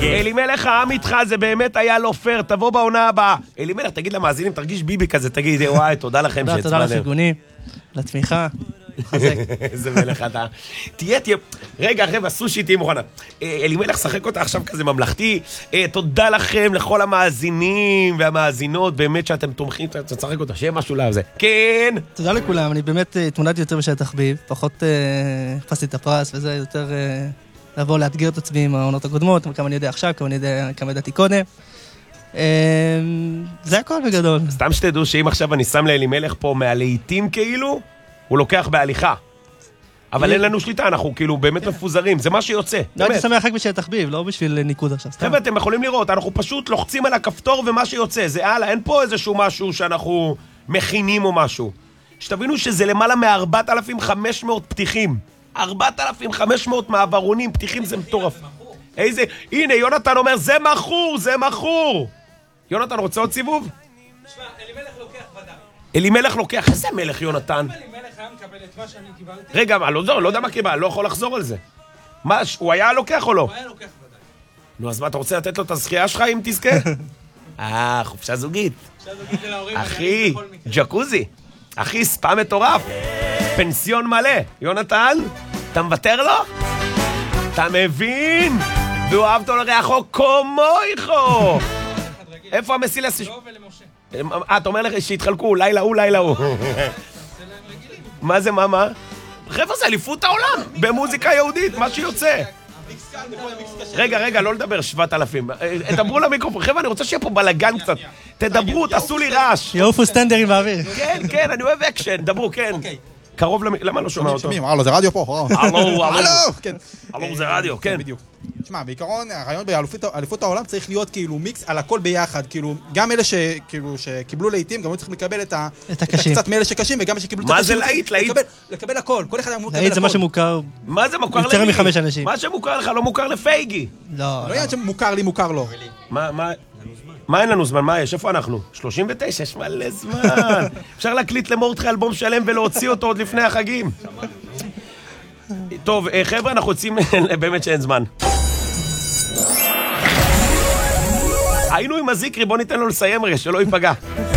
אלימלך, העם איתך, זה באמת היה לא פייר, תבוא בעונה הבאה. אלימלך, תגיד למאזינים, תרגיש ביבי כזה, תגיד, וואי, תודה לכם שהצמדם. תודה לפרגונים, לתמיכה, חזק. איזה מלך אתה. תהיה, רגע, הסושי תהיה מוכנה. אלימלך, שחק אותה עכשיו כזה ממלכתי. תודה לכם, לכל המאזינים והמאזינות, באמת שאתם תומכים, תשחק אותה, שיהיה משהו לזה. כן! תודה לכולם, אני באמת התמודדתי יותר בשעת תחביב, פחות חפשתי את הפרס, וזה יותר לבוא לאתגר את עצמי עם העונות הקודמות, כמה אני יודע עכשיו, כמה ידעתי קודם. זה הכל בגדול. סתם שתדעו שאם עכשיו אני שם לאלימלך פה מהלהיטים כאילו, הוא לוקח בהליכה. אבל אין לנו שליטה, אנחנו כאילו באמת מפוזרים, זה מה שיוצא. לא הייתי שמח רק בשביל תחביב, לא בשביל ניקוד עכשיו. חבר'ה, אתם יכולים לראות, אנחנו פשוט לוחצים על הכפתור ומה שיוצא, זה הלאה, אין פה איזשהו משהו שאנחנו מכינים או משהו. שתבינו שזה למעלה מ-4,500 פתיחים. 4,500 מעברונים, פתיחים זה מטורף. איזה, הנה, יונתן אומר, זה מכור, זה מכור. יונתן, רוצה עוד סיבוב? תשמע, אלימלך לוקח ודאי. אלימלך לוקח, איזה מלך יונתן? אם אלימלך היה מקבל את מה שאני קיבלתי... רגע, לא יודע מה קיבל, לא יכול לחזור על זה. מה, הוא היה לוקח או לא? הוא היה לוקח ודאי. נו, אז מה, אתה רוצה לתת לו את הזכייה שלך אם תזכה? חופשה זוגית. עכשיו תגיד להורים... אחי, ג'קוזי. אחי, ספא מטורף. פנסיון מלא. יונתן, אתה מוותר לו? אתה מבין? והוא אהב אותו לריחו כמויכו. איפה המסילה? לא ולמשה. אתה אומר לך שהתחלקו, לילה הוא, לילה הוא. מה זה, מה? חבר'ה, זה אליפות העולם, במוזיקה יהודית, מה שיוצא. רגע, לא לדבר 7,000. תדברו למיקרופון. חבר'ה, אני רוצה שיהיה פה בלגן קצת. תדברו, תעשו לי רעש. יעופו סטנדרים באוויר. כן, אני אוהב אקשן, דברו, כן. קרוב למה לא שומע אותו? הלו, זה רדיו פה. הלו, זה רדיו, כן. בדיוק. תשמע, בעיקרון, הרעיון באליפות העולם צריך להיות כאילו מיקס על הכל ביחד, כאילו, גם אלה שקיבלו לעיתים, גם צריכים לקבל את הקצת מאלה שקשים, וגם אלה שקיבלו את הקשים. מה זה להיט? לקבל הכל, כל אחד אמור לקבל הכל. להיט זה מה שמוכר... מה זה מוכר יותר למי? מ5 אנשים. מה שמוכר לך לא מוכר לפייגי. לא. לא יהיה שמוכר לי, מוכר לו. מה אין לנו זמן? מה יש? איפה אנחנו? 39, יש מלא זמן. אפשר להקליט למורדכי אלבום שלם ולהוציא אותו עוד לפני החגים. טוב, חבר'ה, אנחנו יוצאים באמת שאין זמן. היינו עם הזיקרי, בוא ניתן לו לסיים רגע, שלא ייפגע.